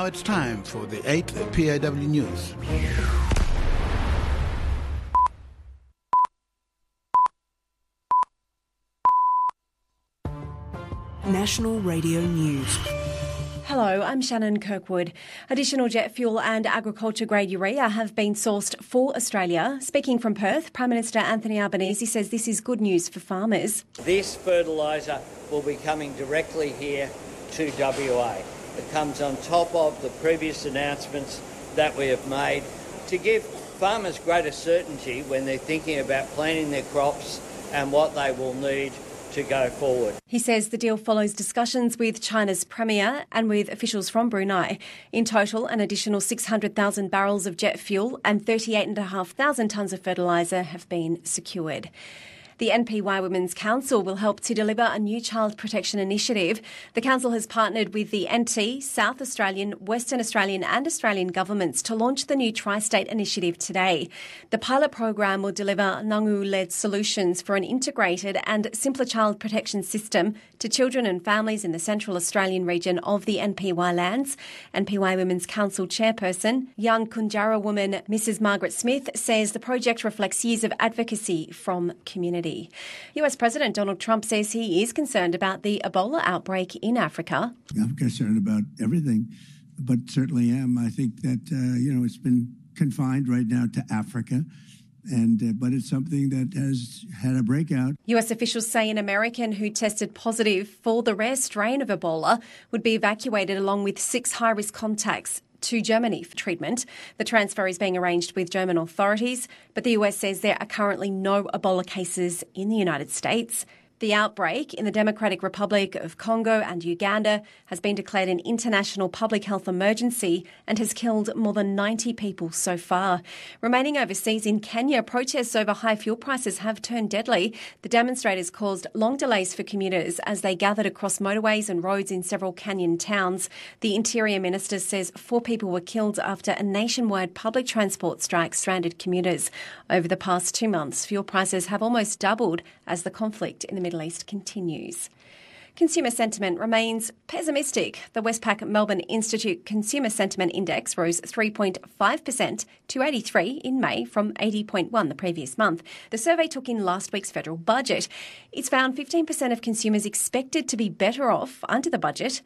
now it's time for the 8th PAW News. National Radio News. Hello, I'm Shannon Kirkwood. Additional jet fuel and agriculture-grade urea have been sourced for Australia. Speaking from Perth, Prime Minister Anthony Albanese says this is good news for farmers. This fertiliser will be coming directly here to WA. It comes on top of the previous announcements that we have made to give farmers greater certainty when they're thinking about planting their crops and what they will need to go forward. He says the deal follows discussions with China's Premier and with officials from Brunei. In total, an additional 600,000 barrels of jet fuel and 38,500 tonnes of fertiliser have been secured. The NPY Women's Council will help to deliver a new child protection initiative. The council has partnered with the NT, South Australian, Western Australian and Australian governments to launch the new Tri-State initiative today. The pilot program will deliver Nangu-led solutions for an integrated and simpler child protection system to children and families in the Central Australian region of the NPY lands. NPY Women's Council chairperson, young Kunjara woman Mrs. Margaret Smith says the project reflects years of advocacy from community. US President Donald Trump says he is concerned about the Ebola outbreak in Africa. I'm concerned about everything, but certainly am. I think that, it's been confined right now to Africa. But it's something that has had a breakout. US officials say an American who tested positive for the rare strain of Ebola would be evacuated along with 6 high-risk contacts to Germany for treatment. The transfer is being arranged with German authorities, but the US says there are currently no Ebola cases in the United States. The outbreak in the Democratic Republic of Congo and Uganda has been declared an international public health emergency and has killed more than 90 people so far. Remaining overseas in Kenya, protests over high fuel prices have turned deadly. The demonstrators caused long delays for commuters as they gathered across motorways and roads in several Kenyan towns. The Interior Minister says 4 people were killed after a nationwide public transport strike stranded commuters. Over the past 2 months, fuel prices have almost doubled as the conflict in the Middle East continues. Consumer sentiment remains pessimistic. The Westpac Melbourne Institute Consumer Sentiment Index rose 3.5% to 83 in May from 80.1 the previous month. The survey took in last week's federal budget. It's found 15% of consumers expected to be better off under the budget,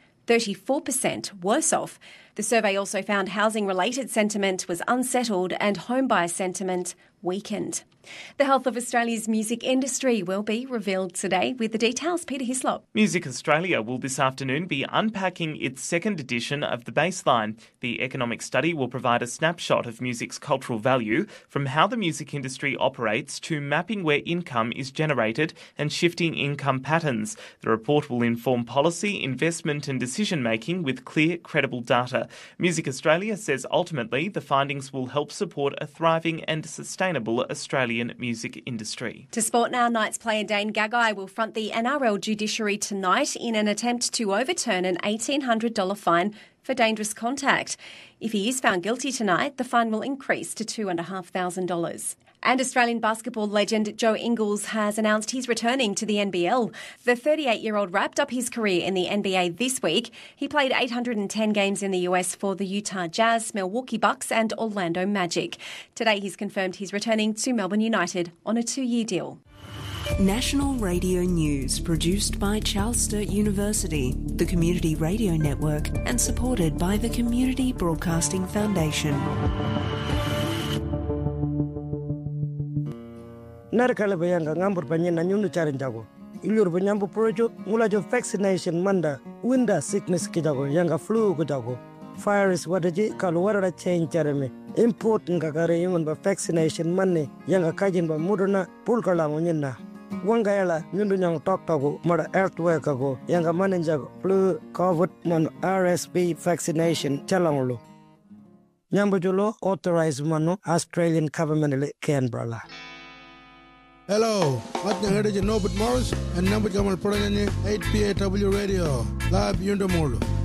34% worse off. The survey also found housing-related sentiment was unsettled and homebuyer sentiment weakened. The health of Australia's music industry will be revealed today. With the details, Peter Hislop. Music Australia will this afternoon be unpacking its second edition of The Baseline. The economic study will provide a snapshot of music's cultural value from how the music industry operates to mapping where income is generated and shifting income patterns. The report will inform policy, investment and decision-making with clear, credible data. Music Australia says ultimately the findings will help support a thriving and sustainable Australian music industry. To sport now, Knights player Dane Gagai will front the NRL judiciary tonight in an attempt to overturn an $1,800 fine for dangerous contact. If he is found guilty tonight, the fine will increase to $2,500. And Australian basketball legend Joe Ingles has announced he's returning to the NBL. The 38-year-old wrapped up his career in the NBA this week. He played 810 games in the US for the Utah Jazz, Milwaukee Bucks and Orlando Magic. Today he's confirmed he's returning to Melbourne United on a 2-year deal. National Radio News, produced by Charles Sturt University, the Community Radio Network, and supported by the Community Broadcasting Foundation. Narkala bayanga ngambur banyana nyunu charinjago. Ilur banyambu projo mulajo vaccination manda winda sickness kijago yanga flu kijago. Virus wadaji kalwara change charame. Import ngakare yungan ba vaccination manne yanga kajin ba mudona pulkala munyena. Wangayala nyundu nyang tok togo mada earthwork ago yanga manenjago flu covid man RSV vaccination chalangulu. Nyambu jolo authorized mano Australian government Canberra. Hello, I'm Norbert Morris and number Jamal Puranyani 8PAW Radio, live Yundamulu.